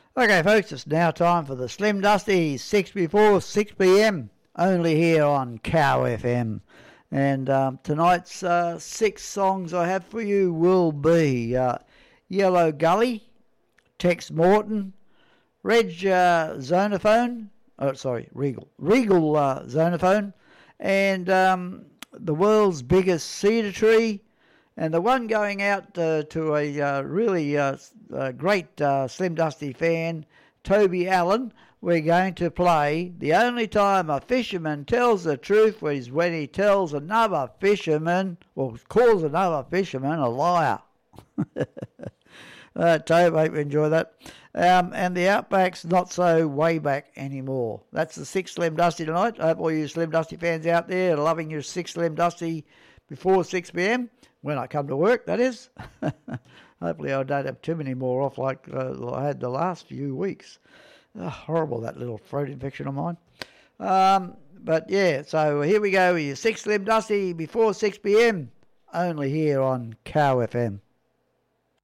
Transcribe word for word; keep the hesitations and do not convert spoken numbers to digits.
Okay, folks, it's now time for the Slim Dusty, six before six p.m, only here on Cow F M. And um, tonight's uh, six songs I have for you will be uh, Yellow Gully, Tex Morton, Reg uh, Zonophone, oh, sorry, Regal, Regal uh, Zonophone, and um, The World's Biggest Cedar Tree, and the one going out uh, to a uh, really uh, uh, great uh, Slim Dusty fan, Toby Allen. We're going to play The Only Time a Fisherman Tells the Truth is when he tells another fisherman, or calls another fisherman a liar. uh, Toby, hope you enjoy that. Um, and the Outback's Not So Way Back Anymore. That's the six Slim Dusty tonight. I hope all you Slim Dusty fans out there are loving your six Slim Dusty before six p.m. when I come to work, that is. Hopefully I don't have too many more off like uh, I had the last few weeks. Oh, horrible, that little throat infection of mine. Um, but yeah, so here we go with your six Slim Dusty before six p.m. only here on Cow F M.